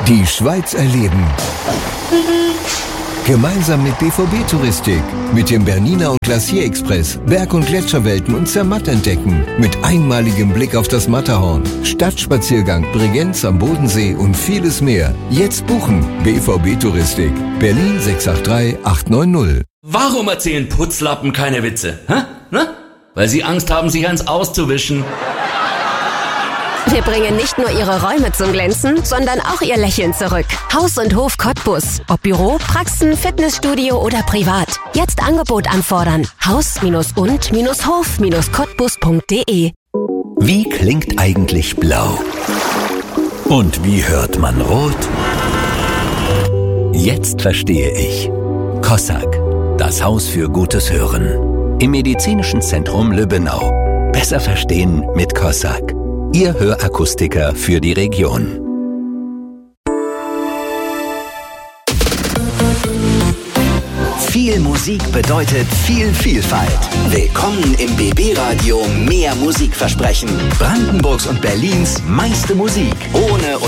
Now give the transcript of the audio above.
Die Schweiz erleben. Gemeinsam mit BVB Touristik. Mit dem Bernina und Glacier Express Berg- und Gletscherwelten und Zermatt entdecken. Mit einmaligem Blick auf das Matterhorn. Stadtspaziergang, Bregenz am Bodensee und vieles mehr. Jetzt buchen. BVB Touristik. Berlin 683 890. Warum erzählen Putzlappen keine Witze? Hä? Ne? Weil sie Angst haben, sich eins auszuwischen. Wir bringen nicht nur Ihre Räume zum Glänzen, sondern auch Ihr Lächeln zurück. Haus und Hof Cottbus. Ob Büro, Praxen, Fitnessstudio oder privat. Jetzt Angebot anfordern. Haus-und-Hof-Cottbus.de. Wie klingt eigentlich blau? Und wie hört man rot? Jetzt verstehe ich. Cossack, das Haus für gutes Hören. Im Medizinischen Zentrum Lübbenau. Besser verstehen mit Cossack. Ihr Hörakustiker für die Region. Viel Musik bedeutet viel Vielfalt. Willkommen im BB-Radio Mehr Musikversprechen. Brandenburgs und Berlins meiste Musik. Ohne